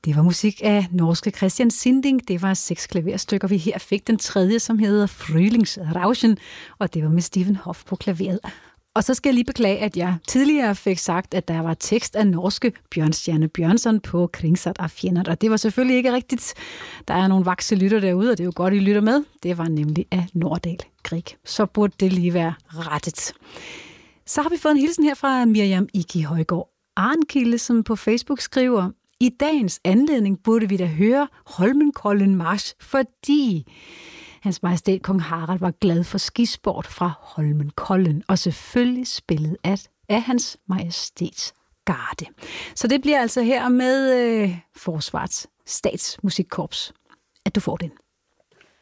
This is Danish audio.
Det var musik af norske Christian Sinding. Det var 6 klaverstykker. Vi her fik den tredje, som hedder Frühlingsrauschen, og det var med Stephen Hoff på klaveret. Og så skal jeg lige beklage, at jeg tidligere fik sagt, at der var tekst af norske Bjørnstjerne Bjørnson på Kringsat af fjender, og det var selvfølgelig ikke rigtigt. Der er nogle vakse lytter derude, og det er jo godt, I lytter med. Det var nemlig af Nordahl Grieg. Så burde det lige være rettet. Så har vi fået en hilsen her fra Miriam Iki Højgaard Arnkilde, som på Facebook skriver: I dagens anledning burde vi da høre Holmenkollen March, fordi Hans Majestæt Kong Harald var glad for skisport fra Holmenkollen, og selvfølgelig spillet af Hans Majestæts garde. Så det bliver altså her med Forsvarets Statsmusikkorps, at du får den.